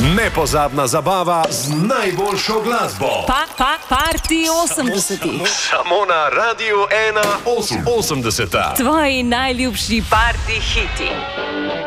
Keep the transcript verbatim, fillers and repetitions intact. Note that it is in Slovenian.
Nepozabna zabava z najboljšo glasbo. Pa, pa, party osemdesetih. Samo na Radiu ena osemdeseta. Tvoji najljubši party hiti.